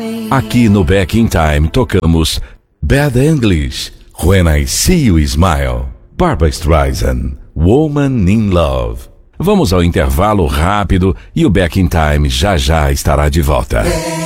Aqui no Back in Time tocamos Bad English, When I See You Smile, Barbra Streisand, Woman in Love. Vamos ao intervalo rápido e o Back in Time já já estará de volta.